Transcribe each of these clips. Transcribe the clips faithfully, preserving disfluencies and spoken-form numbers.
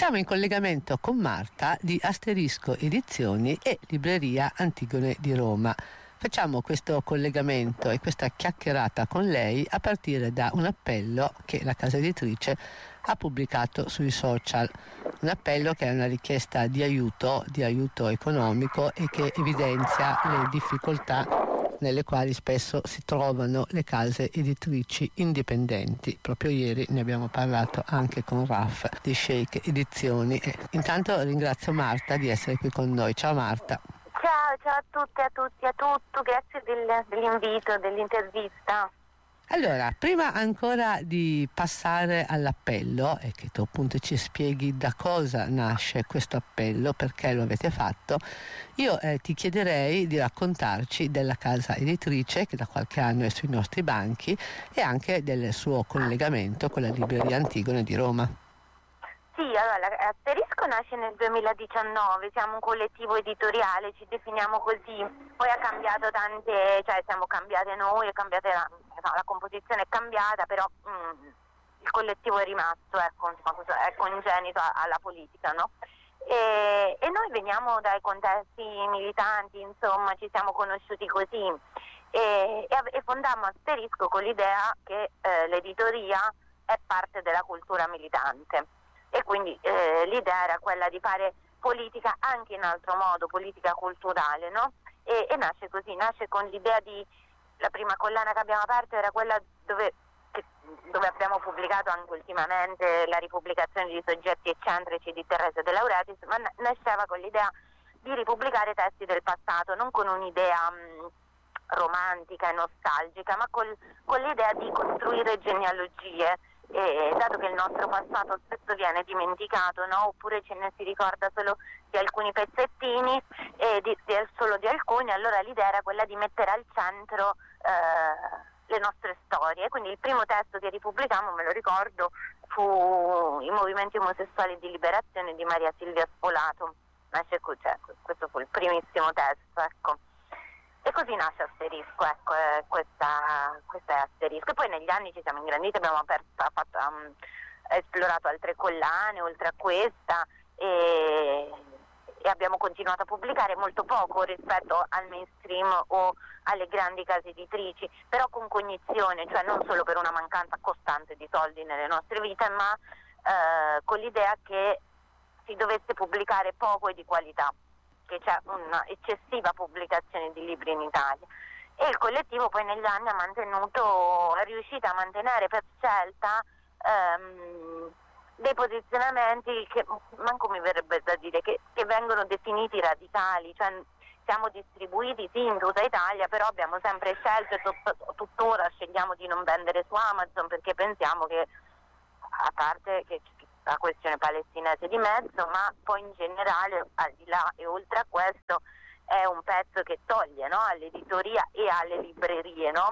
Siamo in collegamento con Marta di Asterisco Edizioni e Libreria Antigone di Roma. Facciamo questo collegamento e questa chiacchierata con lei a partire da un appello che la casa editrice ha pubblicato sui social. Un appello che è una richiesta di aiuto, di aiuto economico e che evidenzia le difficoltà nelle quali spesso si trovano le case editrici indipendenti. Proprio ieri ne abbiamo parlato anche con Raf di Shake Edizioni. E intanto ringrazio Marta di essere qui con noi. Ciao Marta. Ciao, ciao a tutti, a tutti, a tutto. Grazie del, dell'invito, dell'intervista. Allora, prima ancora di passare all'appello e che tu appunto ci spieghi da cosa nasce questo appello, perché lo avete fatto, io eh, ti chiederei di raccontarci della casa editrice che da qualche anno è sui nostri banchi e anche del suo collegamento con la Libreria Antigone di Roma. Sì, allora, Asterisco nasce nel duemiladiciannove, siamo un collettivo editoriale, ci definiamo così, poi ha cambiato tante, cioè siamo cambiate noi, è cambiata la, no, la composizione è cambiata, però mh, il collettivo è rimasto, ecco, insomma, è congenito alla politica, no? E, e noi veniamo dai contesti militanti, insomma, ci siamo conosciuti così e, e, e fondammo Asterisco con l'idea che eh, l'editoria è parte della cultura militante. E quindi eh, l'idea era quella di fare politica anche in altro modo, politica culturale, no? E, e nasce così, nasce con l'idea di, la prima collana che abbiamo aperto era quella dove, che, dove abbiamo pubblicato anche ultimamente la ripubblicazione di Soggetti eccentrici di Teresa De Lauretis, ma nasceva con l'idea di ripubblicare testi del passato, non con un'idea mh, romantica e nostalgica, ma col, con l'idea di costruire genealogie. E dato che il nostro passato spesso viene dimenticato, no? Oppure ce ne si ricorda solo di alcuni pezzettini e di, di, solo di alcuni, allora l'idea era quella di mettere al centro eh, le nostre storie. Quindi il primo testo che ripubblicammo, me lo ricordo, fu I movimenti omosessuali di liberazione di Maria Silvia Spolato. Nasce, cioè, questo fu il primissimo testo, ecco. E così nasce Asterisco, ecco, eh, questa, questa è Asterisco. E poi negli anni ci siamo ingranditi, abbiamo aperto, fatto, um, esplorato altre collane oltre a questa e, e abbiamo continuato a pubblicare molto poco rispetto al mainstream o alle grandi case editrici, però con cognizione, cioè non solo per una mancanza costante di soldi nelle nostre vite, ma eh, con l'idea che si dovesse pubblicare poco e di qualità, che c'è una eccessiva pubblicazione di libri in Italia. E il collettivo poi negli anni ha mantenuto, è riuscito a mantenere per scelta ehm, dei posizionamenti che manco mi verrebbe da dire che, che vengono definiti radicali, cioè siamo distribuiti sì in tutta Italia, però abbiamo sempre scelto e tut- tuttora scegliamo di non vendere su Amazon perché pensiamo che, a parte che la questione palestinese di mezzo, ma poi in generale al di là e oltre a questo è un pezzo che toglie, no? All'editoria e alle librerie, no?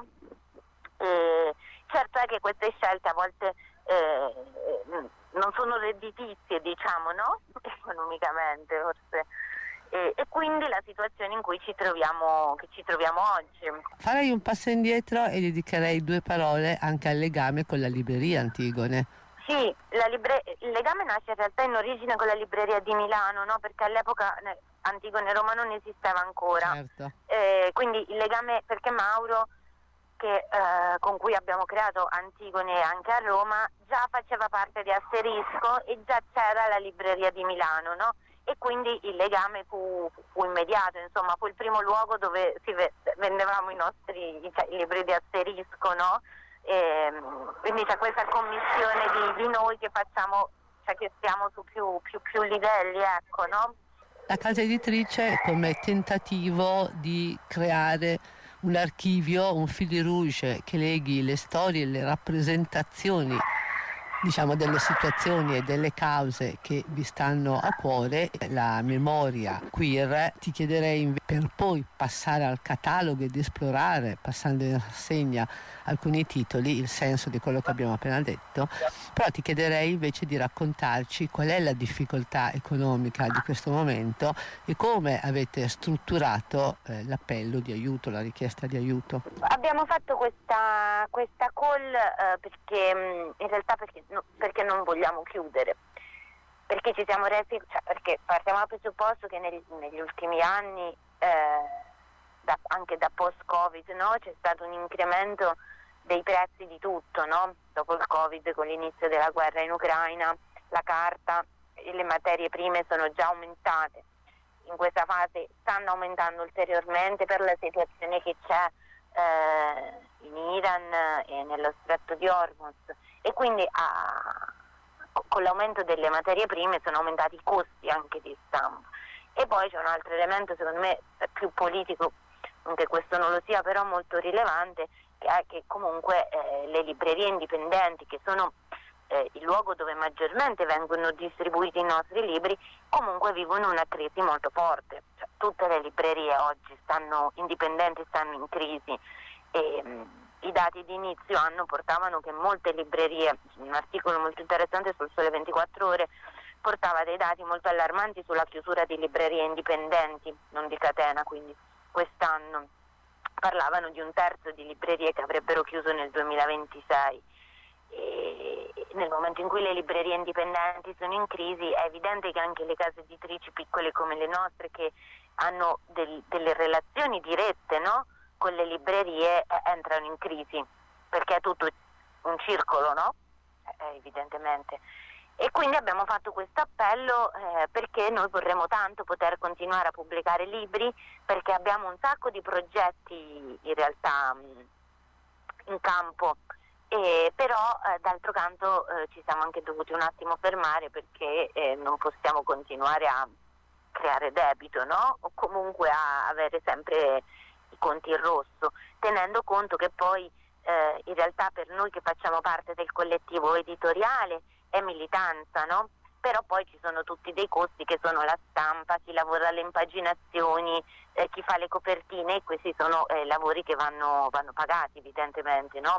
E certo è che queste scelte a volte eh, non sono redditizie, diciamo, no? Economicamente forse. E, e quindi la situazione in cui ci troviamo, che ci troviamo oggi. Farei un passo indietro e dedicherei due parole anche al legame con la libreria Antigone. Sì, la libre- il legame nasce in realtà in origine con la libreria di Milano, no? Perché all'epoca eh, Antigone Roma non esisteva ancora. Certo. Eh, quindi il legame, perché Mauro, che, eh, con cui abbiamo creato Antigone anche a Roma, già faceva parte di Asterisco e già c'era la libreria di Milano, no? E quindi il legame fu, fu immediato, insomma, fu il primo luogo dove si ve- vendevamo i nostri cioè, i libri di Asterisco, no? E, quindi c'è questa commissione di, di noi che facciamo, cioè che stiamo su più, più, più livelli, ecco, no? La casa editrice come tentativo di creare un archivio, un fil rouge che leghi le storie e le rappresentazioni, diciamo, delle situazioni e delle cause che vi stanno a cuore, la memoria queer. Ti chiederei, per poi passare al catalogo ed esplorare, passando in rassegna alcuni titoli, il senso di quello che abbiamo appena detto, però ti chiederei invece di raccontarci qual è la difficoltà economica di questo momento e come avete strutturato eh, l'appello di aiuto, la richiesta di aiuto. Abbiamo fatto questa, questa call eh, perché in realtà perché, no, perché non vogliamo chiudere. perché ci siamo resi, cioè, perché partiamo dal presupposto che negli, negli ultimi anni, eh, da, anche da post-Covid, no, c'è stato un incremento dei prezzi di tutto, no? Dopo il Covid, con l'inizio della guerra in Ucraina, la carta e le materie prime sono già aumentate. In questa fase stanno aumentando ulteriormente per la situazione che c'è eh, in Iran e nello stretto di Hormuz, e quindi a, con l'aumento delle materie prime sono aumentati i costi anche di stampa. E poi c'è un altro elemento, secondo me più politico, anche questo non lo sia, però molto rilevante, che è che comunque eh, le librerie indipendenti, che sono eh, il luogo dove maggiormente vengono distribuiti i nostri libri, comunque vivono una crisi molto forte. Cioè, tutte le librerie oggi stanno indipendenti, stanno in crisi, e mh, i dati di inizio anno portavano che molte librerie, un articolo molto interessante sul Sole ventiquattro Ore portava dei dati molto allarmanti sulla chiusura di librerie indipendenti, non di catena, quindi quest'anno parlavano di un terzo di librerie che avrebbero chiuso nel duemilaventisei. E nel momento in cui le librerie indipendenti sono in crisi, è evidente che anche le case editrici piccole come le nostre, che hanno del, delle relazioni dirette, no, con le librerie, eh, entrano in crisi, perché è tutto un circolo, no? Eh, evidentemente. E quindi abbiamo fatto questo appello eh, perché noi vorremmo tanto poter continuare a pubblicare libri, perché abbiamo un sacco di progetti in realtà mh, in campo, e però eh, d'altro canto eh, ci siamo anche dovuti un attimo fermare, perché eh, non possiamo continuare a creare debito, no? O comunque a avere sempre i conti in rosso, tenendo conto che poi eh, in realtà per noi che facciamo parte del collettivo editoriale è militanza, no? Però poi ci sono tutti dei costi che sono la stampa, chi lavora alle impaginazioni, eh, chi fa le copertine, e questi sono eh, lavori che vanno, vanno pagati evidentemente, no?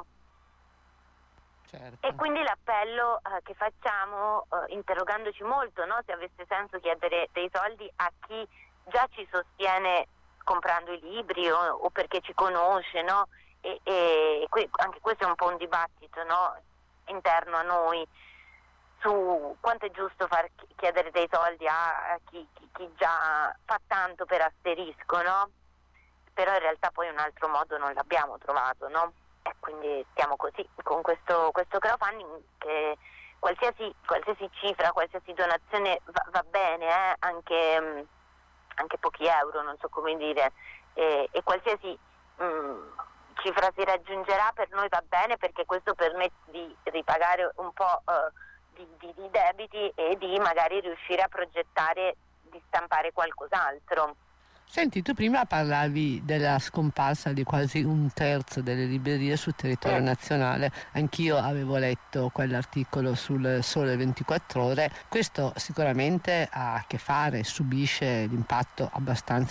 Certo. E quindi l'appello eh, che facciamo, eh, interrogandoci molto, no, se avesse senso chiedere dei soldi a chi già ci sostiene comprando i libri o, o perché ci conosce, no? E, e que- anche questo è un po' un dibattito, no, interno a noi, su quanto è giusto far chiedere dei soldi a, a chi, chi, chi già fa tanto per Asterisco, no? Però in realtà poi un altro modo non l'abbiamo trovato, no? E quindi stiamo così, con questo, questo crowdfunding, che qualsiasi, qualsiasi cifra, qualsiasi donazione va, va bene, eh? anche, anche pochi euro, non so come dire, e, e qualsiasi mh, cifra si raggiungerà per noi va bene, perché questo permette di ripagare un po' eh, di, di, di debiti e di magari riuscire a progettare di stampare qualcos'altro. Senti, tu prima parlavi della scomparsa di quasi un terzo delle librerie sul territorio nazionale. Anch'io avevo letto quell'articolo sul Sole ventiquattro Ore. Questo sicuramente ha a che fare, subisce l'impatto abbastanza